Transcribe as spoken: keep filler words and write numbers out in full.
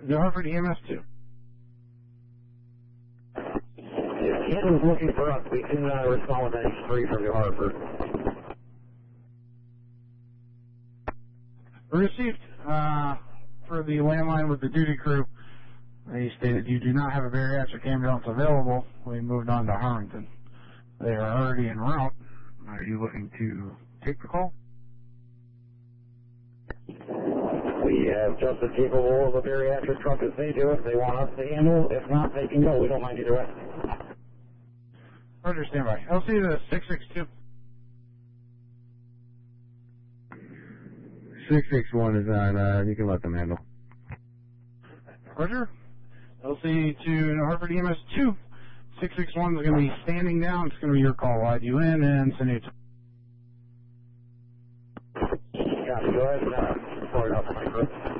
New Hartford E M S two. If Ken was looking for us, we can uh, respond with N H three from New Hartford. Received uh, for the landline with the duty crew. They stated you do not have a bariatric ambulance available. We moved on to Harrington. They are already en route. Are you looking to take the call? We have just as capable of a bariatric truck as they do if they want us to handle. If not, they can go. We don't mind either way. Roger, stand by. L C to six six two. six six one is on, uh, you can let them handle. Roger. L C to New Hartford E M S two. six six one is going to be standing down. It's going to be your call. I'll add you in and send you to... Copy. Go ahead. Uh, sorry about the micro.